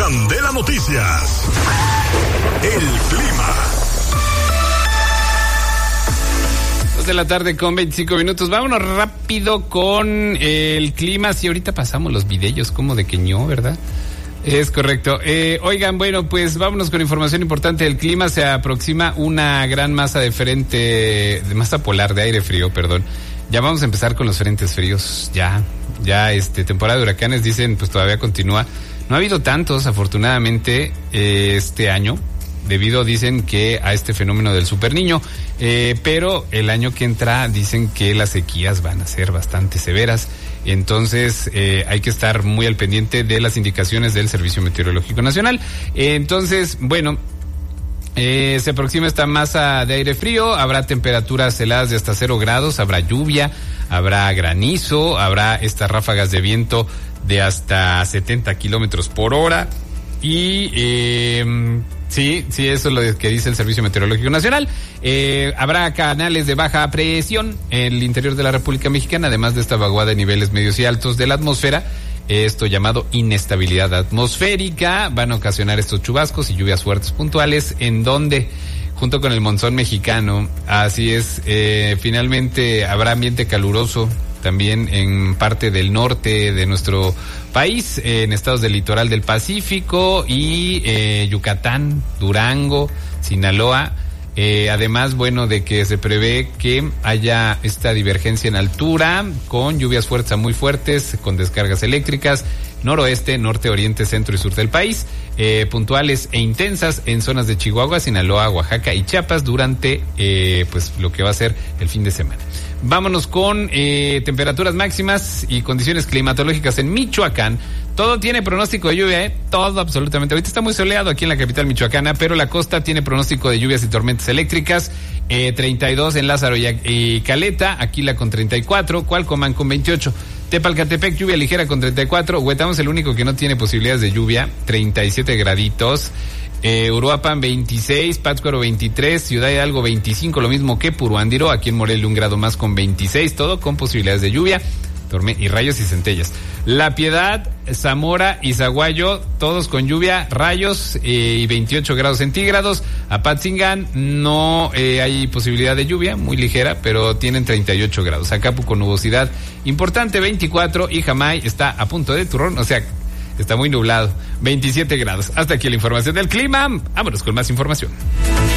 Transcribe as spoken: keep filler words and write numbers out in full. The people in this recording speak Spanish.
Candela Noticias. El clima. De la tarde con veinticinco minutos. Vámonos rápido con el clima. Si sí, ahorita pasamos los videos como de Queñó, ¿verdad? Es correcto. Eh, oigan, bueno, pues vámonos con información importante del clima. Se aproxima una gran masa de frente, de masa polar de aire frío, perdón. Ya vamos a empezar con los frentes fríos. Ya, ya, este, temporada de huracanes, dicen, pues todavía continúa. No ha habido tantos, afortunadamente, eh, este año. Debido, dicen, que a este fenómeno del superniño, eh, pero el año que entra dicen que las sequías van a ser bastante severas, entonces eh, hay que estar muy al pendiente de las indicaciones del Servicio Meteorológico Nacional. Eh, entonces, bueno, eh, se aproxima esta masa de aire frío, habrá temperaturas heladas de hasta cero grados, habrá lluvia, habrá granizo, habrá estas ráfagas de viento de hasta setenta kilómetros por hora y... Eh, Sí, sí, eso es lo que dice el Servicio Meteorológico Nacional. Eh, habrá canales de baja presión en el interior de la República Mexicana, además de esta vaguada de niveles medios y altos de la atmósfera. Esto llamado inestabilidad atmosférica van a ocasionar estos chubascos y lluvias fuertes puntuales, en donde, junto con el monzón mexicano, así es, eh, finalmente habrá ambiente caluroso también en parte del norte de nuestro país, eh, en estados del litoral del Pacífico y eh, Yucatán, Durango, Sinaloa. Eh, además, bueno, de que se prevé que haya esta divergencia en altura con lluvias fuertes a muy fuertes, con descargas eléctricas, noroeste, norte, oriente, centro y sur del país, eh, puntuales e intensas en zonas de Chihuahua, Sinaloa, Oaxaca y Chiapas durante eh, pues lo que va a ser el fin de semana. Vámonos con eh, temperaturas máximas y condiciones climatológicas en Michoacán. Todo tiene pronóstico de lluvia, ¿eh? Todo absolutamente. Ahorita está muy soleado aquí en la capital michoacana, pero la costa tiene pronóstico de lluvias y tormentas eléctricas. Eh, treinta y dos en Lázaro y, y Caleta, Aquila con treinta y cuatro, Cualcomán con veintiocho. Tepalcatepec, lluvia ligera con treinta y cuatro. Huetamo es el único que no tiene posibilidades de lluvia, treinta y siete graditos. Eh, Uruapan veintiséis, Pátzcuaro veintitrés, Ciudad Hidalgo veinticinco, lo mismo que Puruándiro, aquí en Morelia un grado más con veintiséis, todo con posibilidades de lluvia torme- y rayos y centellas. La Piedad, Zamora y Zaguayo, todos con lluvia, rayos eh, y veintiocho grados centígrados. Apatzingán no eh, hay posibilidad de lluvia, muy ligera, pero tienen treinta y ocho grados. Acapulco con nubosidad importante, veinticuatro, y Jamay está a punto de turrón, o sea, está muy nublado, veintisiete grados. Hasta aquí la información del clima. Vámonos con más información.